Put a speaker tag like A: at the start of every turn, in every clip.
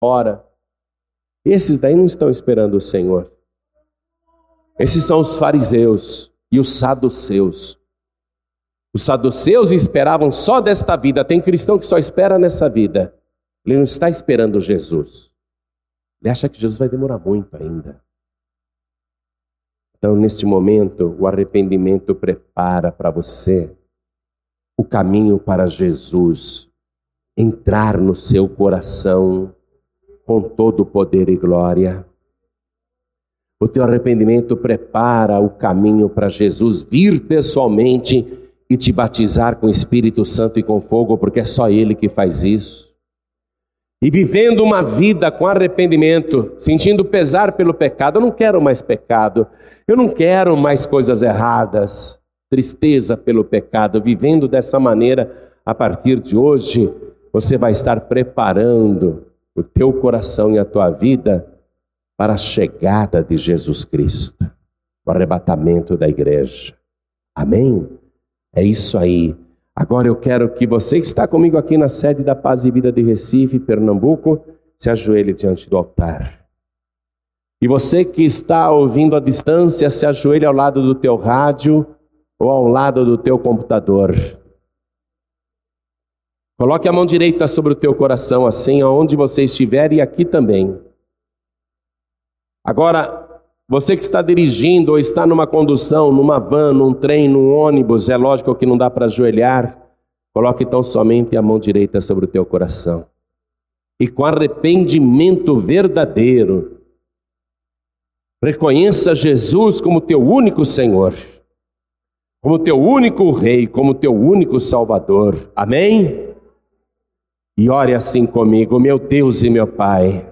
A: Ora, esses daí não estão esperando o Senhor. Esses são os fariseus e os saduceus. Os saduceus esperavam só desta vida. Tem cristão que só espera nessa vida. Ele não está esperando Jesus. Ele acha que Jesus vai demorar muito ainda. Então, neste momento, o arrependimento prepara para você o caminho para Jesus entrar no seu coração com todo o poder e glória. O teu arrependimento prepara o caminho para Jesus vir pessoalmente e te batizar com o Espírito Santo e com fogo, porque é só Ele que faz isso. E vivendo uma vida com arrependimento, sentindo pesar pelo pecado. Eu não quero mais pecado, eu não quero mais coisas erradas, tristeza pelo pecado. Vivendo dessa maneira, a partir de hoje, você vai estar preparando o teu coração e a tua vida para a chegada de Jesus Cristo, o arrebatamento da igreja. Amém? É isso aí. Agora eu quero que você que está comigo aqui na sede da Paz e Vida de Recife, Pernambuco, se ajoelhe diante do altar. E você que está ouvindo à distância, se ajoelhe ao lado do teu rádio ou ao lado do teu computador. Coloque a mão direita sobre o teu coração, assim, aonde você estiver, e aqui também. Agora, você que está dirigindo ou está numa condução, numa van, num trem, num ônibus, é lógico que não dá para ajoelhar, coloque então somente a mão direita sobre o teu coração. E com arrependimento verdadeiro, reconheça Jesus como teu único Senhor, como teu único Rei, como teu único Salvador. Amém? E ore assim comigo: meu Deus e meu Pai,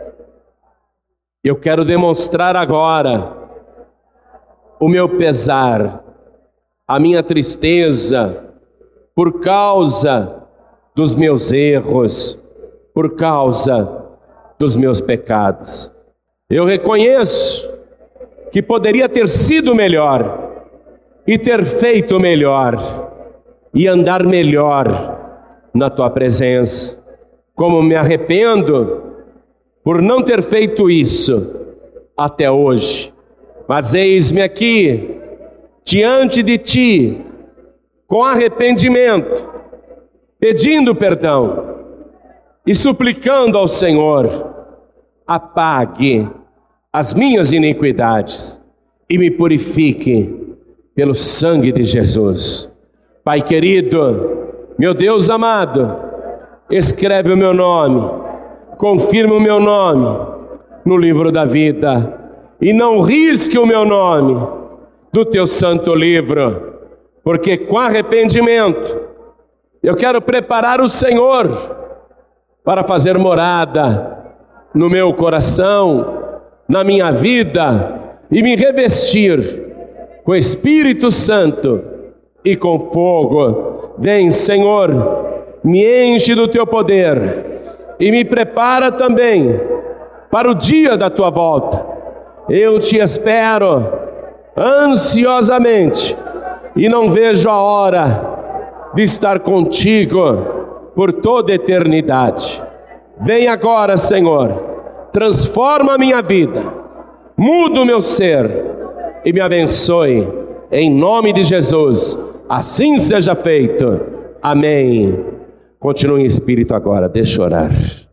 A: eu quero demonstrar agora o meu pesar, a minha tristeza, por causa dos meus erros, por causa dos meus pecados. Eu reconheço que poderia ter sido melhor, e ter feito melhor, e andar melhor na Tua presença. Como me arrependo por não ter feito isso até hoje. Mas eis-me aqui, diante de Ti, com arrependimento, pedindo perdão e suplicando ao Senhor: apague as minhas iniquidades e me purifique pelo sangue de Jesus. Pai querido, meu Deus amado, escreve o meu nome, confirma o meu nome no livro da vida e não risque o meu nome do Teu santo livro, porque com arrependimento eu quero preparar o Senhor para fazer morada no meu coração, na minha vida, e me revestir com o Espírito Santo e com fogo. Vem, Senhor, me enche do Teu poder e me prepara também para o dia da Tua volta. Eu Te espero ansiosamente e não vejo a hora de estar contigo por toda a eternidade. Vem agora, Senhor, transforma a minha vida, muda o meu ser e me abençoe, em nome de Jesus. Assim seja feito. Amém. Continue em espírito agora, deixa eu orar.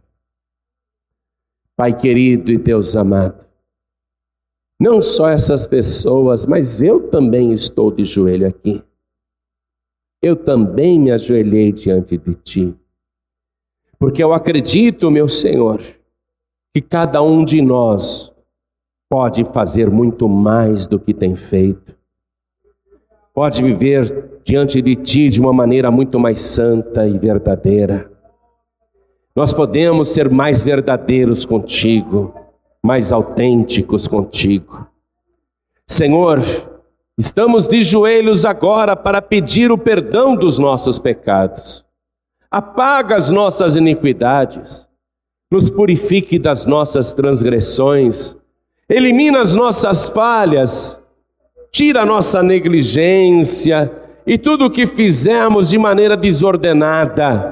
A: Pai querido e Deus amado, não só essas pessoas, mas eu também estou de joelho aqui. Eu também me ajoelhei diante de Ti, porque eu acredito, meu Senhor, que cada um de nós pode fazer muito mais do que tem feito. Pode viver diante de Ti de uma maneira muito mais santa e verdadeira. Nós podemos ser mais verdadeiros contigo, mais autênticos contigo. Senhor, estamos de joelhos agora para pedir o perdão dos nossos pecados. Apaga as nossas iniquidades, nos purifique das nossas transgressões, elimina as nossas falhas, tira a nossa negligência e tudo o que fizemos de maneira desordenada.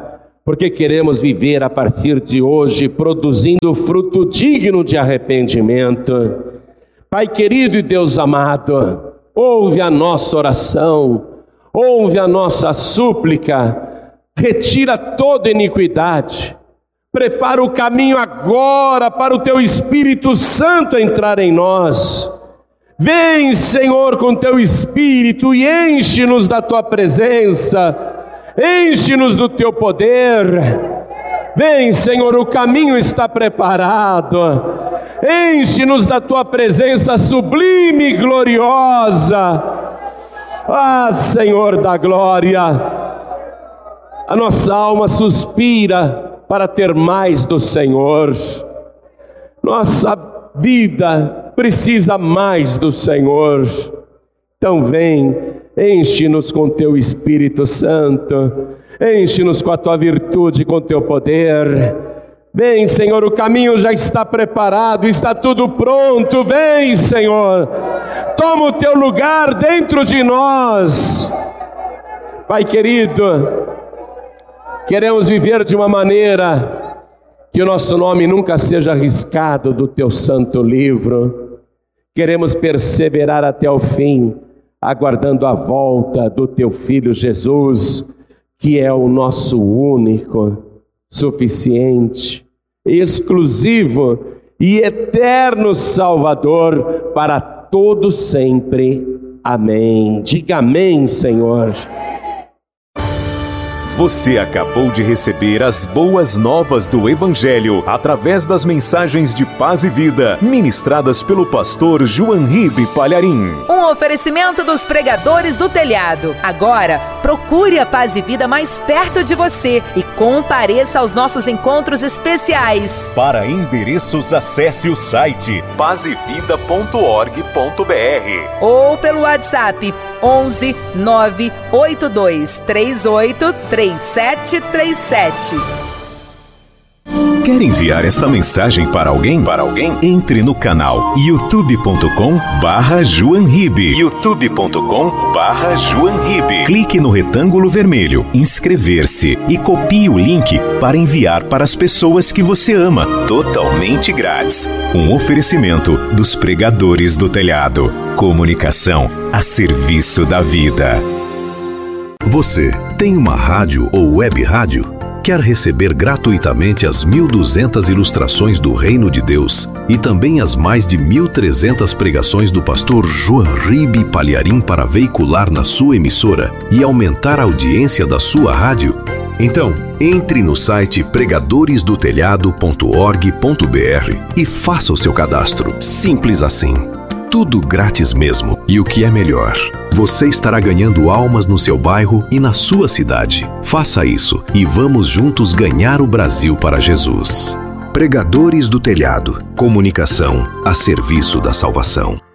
A: porque queremos viver a partir de hoje produzindo fruto digno de arrependimento. Pai querido e Deus amado, ouve a nossa oração, ouve a nossa súplica, retira toda iniquidade, prepara o caminho agora para o Teu Espírito Santo entrar em nós. Vem, Senhor, com Teu Espírito e enche-nos da Tua presença, enche-nos do Teu poder. Vem, Senhor, o caminho está preparado. Enche-nos da Tua presença sublime e gloriosa. Ah, Senhor da glória, a nossa alma suspira para ter mais do Senhor. Nossa vida precisa mais do Senhor. Então vem, enche-nos com Teu Espírito Santo, enche-nos com a Tua virtude, com Teu poder. Vem, Senhor, o caminho já está preparado, está tudo pronto. Vem, Senhor, toma o Teu lugar dentro de nós. Pai querido, queremos viver de uma maneira que o nosso nome nunca seja riscado do Teu santo livro. Queremos perseverar até o fim, aguardando a volta do Teu Filho Jesus, que é o nosso único, suficiente, exclusivo e eterno Salvador para todos sempre. Amém. Diga amém, Senhor.
B: Você acabou de receber as boas novas do Evangelho através das mensagens de paz e vida ministradas pelo pastor João Ribe Palharim.
C: Um oferecimento dos pregadores do telhado. Agora, procure a Paz e Vida mais perto de você e compareça aos nossos encontros especiais.
B: Para endereços, acesse o site pazevida.org.br
C: ou pelo WhatsApp 11 982 38 3737.
B: Quer enviar esta mensagem para alguém? Entre no canal youtube.com/JoãoRibe. youtube.com/JoãoRibe. Clique no retângulo vermelho, inscrever-se e copie o link para enviar para as pessoas que você ama, totalmente grátis. Um oferecimento dos pregadores do telhado. Comunicação a serviço da vida.
D: Você tem uma rádio ou web rádio? Quer receber gratuitamente as 1.200 ilustrações do Reino de Deus e também as mais de 1.300 pregações do pastor João Ribe Palharim para veicular na sua emissora e aumentar a audiência da sua rádio? Então, entre no site pregadoresdotelhado.org.br e faça o seu cadastro. Simples assim. Tudo grátis mesmo. E o que é melhor, você estará ganhando almas no seu bairro e na sua cidade. Faça isso e vamos juntos ganhar o Brasil para Jesus. Pregadores do Telhado. Comunicação a serviço da salvação.